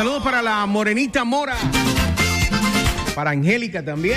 Saludos para la Morenita Mora. Para Angélica también.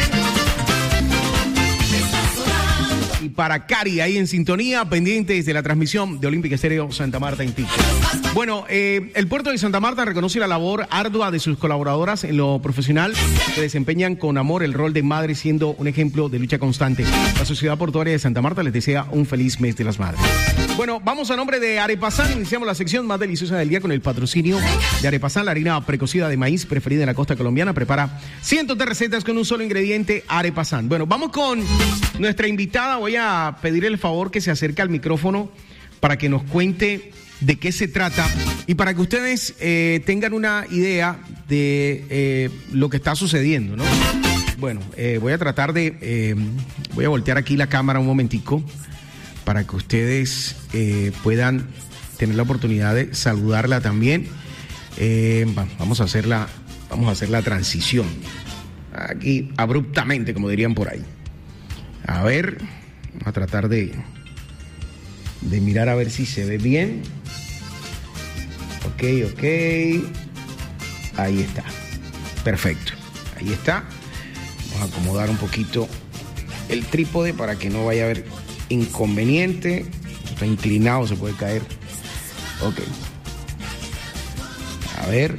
Y para Cari, ahí en sintonía, pendientes de la transmisión de Olímpica Estéreo Santa Marta en TikTok. Bueno, el puerto de Santa Marta reconoce la labor ardua de sus colaboradoras en lo profesional, que desempeñan con amor el rol de madre, siendo un ejemplo de lucha constante. La Sociedad Portuaria de Santa Marta les desea un feliz mes de las madres. Bueno, vamos a nombre de Arepasan. Iniciamos la sección más deliciosa del día con el patrocinio de Arepasan, la harina precocida de maíz preferida en la costa colombiana. Prepara cientos de recetas con un solo ingrediente, Arepasan. Bueno, vamos con nuestra invitada. Voy a pedir el favor que se acerque al micrófono para que nos cuente de qué se trata y para que ustedes tengan una idea de lo que está sucediendo, ¿no? Bueno, voy a tratar de... voy a voltear aquí la cámara un momentico para que ustedes puedan tener la oportunidad de saludarla también. Vamos a hacer la transición aquí abruptamente, como dirían por ahí. A ver, vamos a tratar de mirar a ver si se ve bien. Ok. Ahí está. Perfecto. Ahí está. Vamos a acomodar un poquito el trípode para que no vaya a haber inconveniente. Está inclinado, se puede caer. Ok. A ver.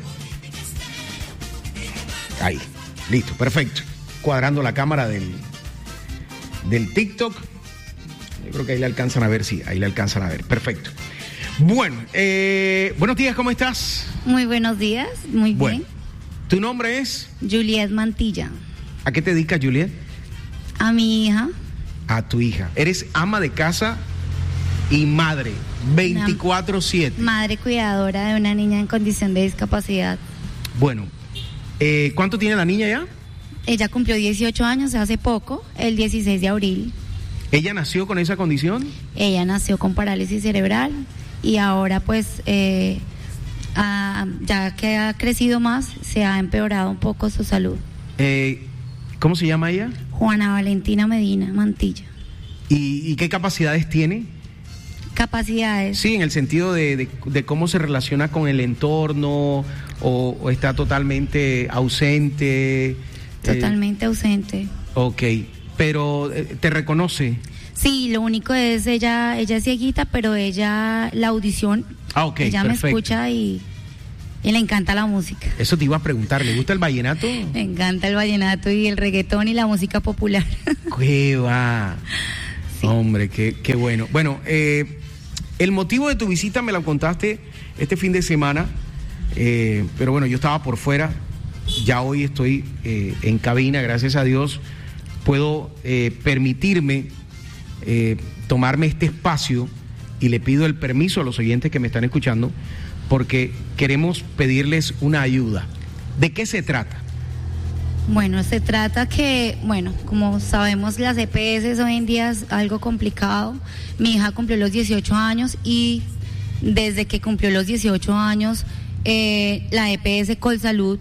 Ahí. Listo, perfecto. Cuadrando la cámara del TikTok. Yo creo que ahí le alcanzan a ver, sí, ahí le alcanzan a ver. Perfecto. Bueno, buenos días, ¿cómo estás? Muy buenos días, muy bien. ¿Tu nombre es? Juliet Mantilla. ¿A qué te dedicas, Juliet? A mi hija. A tu hija. Eres ama de casa y madre, 24/7. Madre cuidadora de una niña en condición de discapacidad. Bueno, ¿cuánto tiene la niña ya? Ella cumplió 18 años hace poco, el 16 de abril. ¿Ella nació con esa condición? Ella nació con parálisis cerebral y ahora pues ya que ha crecido más, se ha empeorado un poco su salud. ¿Cómo se llama ella? Juana Valentina Medina Mantilla. ¿Y qué capacidades tiene? Capacidades. Sí, en el sentido de cómo se relaciona con el entorno o está totalmente ausente. Totalmente ausente. Ok, pero ¿te reconoce? Sí, lo único es ella es cieguita, pero la audición, okay, ella perfecto. Me escucha y le encanta la música. Eso te iba a preguntar, ¿le gusta el vallenato? Me encanta el vallenato y el reggaetón y la música popular. ¡Qué va! Sí. Hombre, qué bueno. Bueno, el motivo de tu visita me lo contaste este fin de semana, pero bueno, yo estaba por fuera, ya hoy estoy en cabina, gracias a Dios, puedo permitirme tomarme este espacio y le pido el permiso a los oyentes que me están escuchando porque queremos pedirles una ayuda. ¿De qué se trata? Bueno, se trata que, como sabemos, las EPS hoy en día es algo complicado. Mi hija cumplió los 18 años y desde que cumplió los 18 años, la EPS Colsalud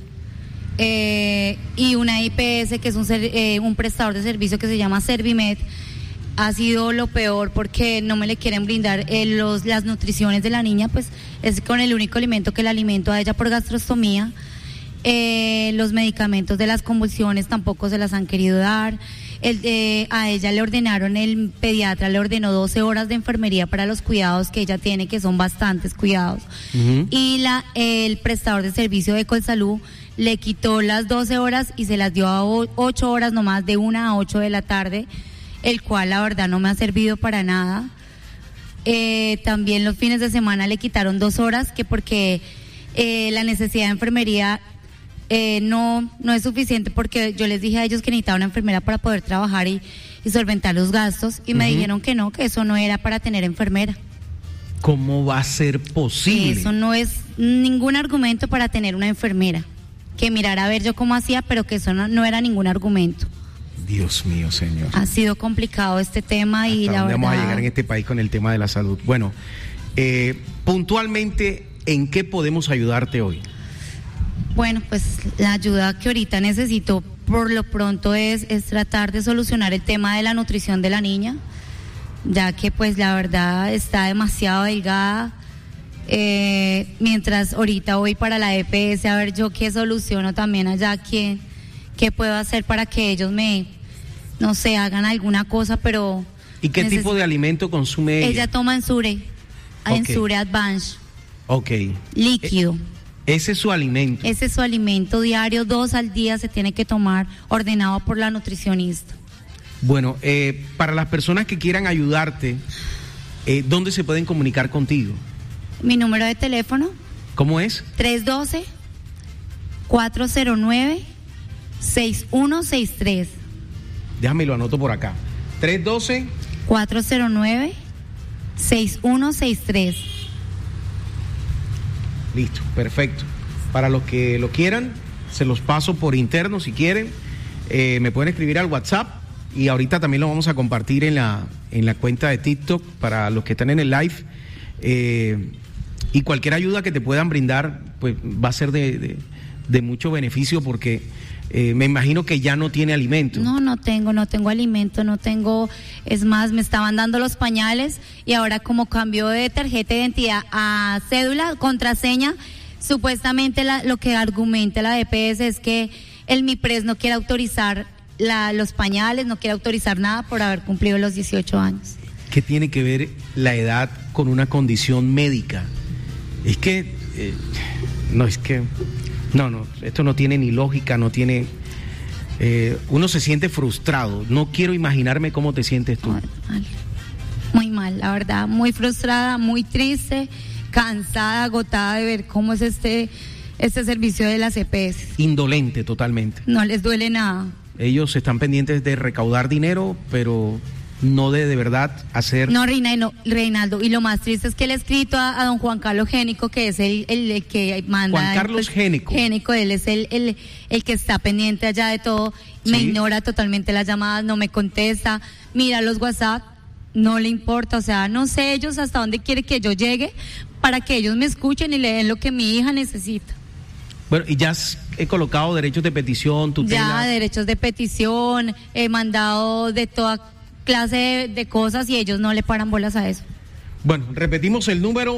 y una IPS que es un prestador de servicio que se llama Servimed, ha sido lo peor porque no me le quieren brindar las nutriciones de la niña, pues es con el único alimento que le alimento a ella por gastrostomía. Los medicamentos de las convulsiones tampoco se las han querido dar. A ella le ordenaron, el pediatra le ordenó 12 horas de enfermería para los cuidados que ella tiene, que son bastantes cuidados. Uh-huh. Y el prestador de servicio de Colsalud le quitó las 12 horas y se las dio a 8 horas nomás, de 1 a 8 de la tarde, el cual la verdad no me ha servido para nada. También los fines de semana le quitaron 2 horas, que porque la necesidad de enfermería no es suficiente, porque yo les dije a ellos que necesitaba una enfermera para poder trabajar y solventar los gastos, y me dijeron que no, que eso no era para tener enfermera. ¿Cómo va a ser posible? Eso no es ningún argumento para tener una enfermera. Que mirara a ver yo cómo hacía, pero que eso no era ningún argumento. Dios mío, Señor. Ha sido complicado este tema y la verdad... vamos a llegar en este país con el tema de la salud? Bueno, puntualmente, ¿en qué podemos ayudarte hoy? Bueno, pues la ayuda que ahorita necesito por lo pronto es tratar de solucionar el tema de la nutrición de la niña, ya que pues la verdad está demasiado delgada. mientras ahorita voy para la EPS a ver yo qué soluciono también allá, qué puedo hacer para que ellos no sé, hagan alguna cosa, pero... ¿Y qué tipo de alimento consume ella? Ella toma Ensure, Okay. Ensure Advance. Ok. Líquido. Ese es su alimento. Ese es su alimento diario, 2 al día se tiene que tomar, ordenado por la nutricionista. Bueno, para las personas que quieran ayudarte, ¿dónde se pueden comunicar contigo? Mi número de teléfono. ¿Cómo es? 312-409-6163. Déjame lo anoto por acá. 312-409-6163. Listo, perfecto. Para los que lo quieran, se los paso por interno si quieren. Me pueden escribir al WhatsApp y ahorita también lo vamos a compartir en la cuenta de TikTok para los que están en el live. Y cualquier ayuda que te puedan brindar, pues va a ser de mucho beneficio porque me imagino que ya no tiene alimento. No tengo alimento, no tengo, es más, me estaban dando los pañales y ahora como cambió de tarjeta de identidad a cédula, contraseña, supuestamente lo que argumenta la EPS es que el MIPRES no quiere autorizar los pañales, no quiere autorizar nada por haber cumplido los 18 años. ¿Qué tiene que ver la edad con una condición médica? Es que, No, esto no tiene ni lógica, no tiene... uno se siente frustrado. No quiero imaginarme cómo te sientes tú. Muy mal, la verdad, muy frustrada, muy triste, cansada, agotada de ver cómo es este servicio de las EPS. Indolente totalmente. No les duele nada. Ellos están pendientes de recaudar dinero, pero no de verdad hacer... No, Reinaldo, y lo más triste es que le he escrito a don Juan Carlos Génico, que es el que manda... Juan Carlos Génico. Génico, él es el que está pendiente allá de todo, me ¿Sí? ignora totalmente las llamadas, no me contesta, mira los WhatsApp, no le importa, o sea, no sé ellos hasta dónde quiere que yo llegue para que ellos me escuchen y le den lo que mi hija necesita. Bueno, y ya he colocado derechos de petición, tutela... Ya, derechos de petición, he mandado de toda clase de cosas y ellos no le paran bolas a eso. Bueno, repetimos el número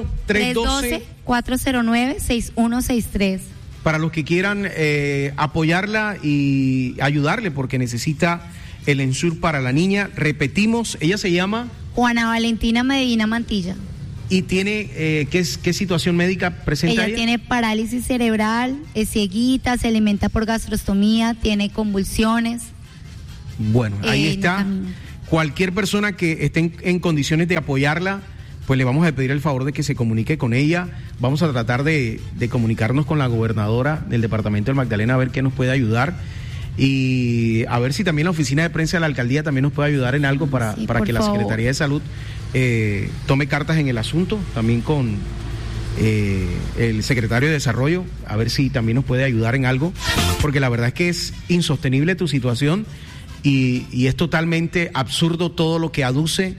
312-409-6163. Para los que quieran apoyarla y ayudarle porque necesita el Ensure para la niña. Repetimos, ella se llama... Juana Valentina Medina Mantilla. ¿Y tiene qué situación médica presenta ella? Ella tiene parálisis cerebral, es cieguita, se alimenta por gastrostomía, tiene convulsiones. Bueno, ahí está. No, cualquier persona que esté en condiciones de apoyarla, pues le vamos a pedir el favor de que se comunique con ella. Vamos a tratar de comunicarnos con la gobernadora del departamento del Magdalena a ver qué nos puede ayudar y a ver si también la oficina de prensa de la alcaldía también nos puede ayudar en algo para que la Secretaría de Salud tome cartas en el asunto, también con el secretario de Desarrollo, a ver si también nos puede ayudar en algo, porque la verdad es que es insostenible tu situación y es totalmente absurdo todo lo que aduce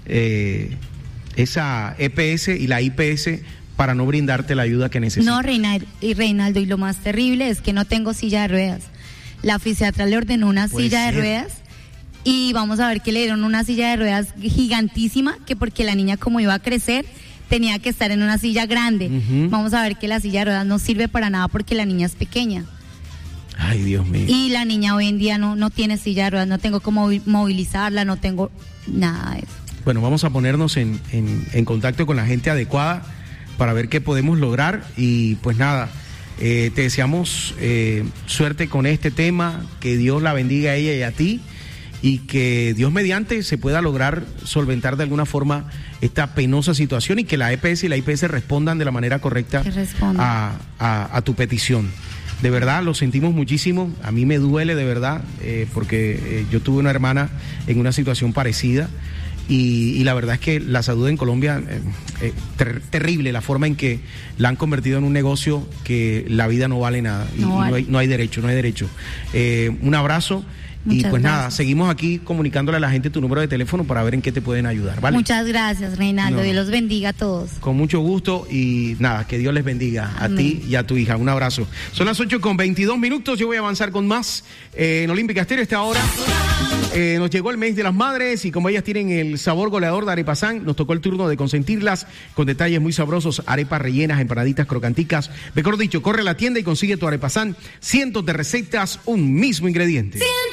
esa EPS y la IPS para no brindarte la ayuda que necesitas. No, Reinaldo, y lo más terrible es que no tengo silla de ruedas. La fisiatra le ordenó una silla de ruedas y vamos a ver que le dieron una silla de ruedas gigantísima, que porque la niña como iba a crecer tenía que estar en una silla grande. Vamos a ver que la silla de ruedas no sirve para nada porque la niña es pequeña. Ay, Dios mío. Y la niña hoy en día no tiene silla de ruedas, no tengo cómo movilizarla, no tengo nada de eso. Bueno, vamos a ponernos en contacto con la gente adecuada para ver qué podemos lograr y pues nada, te deseamos suerte con este tema, que Dios la bendiga a ella y a ti y que Dios mediante se pueda lograr solventar de alguna forma esta penosa situación y que la EPS y la IPS respondan de la manera correcta a tu petición. De verdad, lo sentimos muchísimo, a mí me duele de verdad, porque yo tuve una hermana en una situación parecida y la verdad es que la salud en Colombia, terrible la forma en que la han convertido en un negocio que la vida no vale nada y no hay derecho. Un abrazo Y pues gracias. nada, seguimos aquí comunicándole a la gente tu número de teléfono para ver en qué te pueden ayudar, ¿vale? Muchas gracias, Reinaldo. Dios los bendiga a todos. Con mucho gusto y nada, que Dios les bendiga. Amén. A ti y a tu hija. Un abrazo. Son las 8:22. Yo voy a avanzar con más en Olímpica Estéreo. Esta hora nos llegó el mes de las madres y como ellas tienen el sabor goleador de Arepasán, nos tocó el turno de consentirlas con detalles muy sabrosos, arepas rellenas, empanaditas crocanticas. Mejor dicho, corre a la tienda y consigue tu Arepasán. Cientos de recetas, un mismo ingrediente.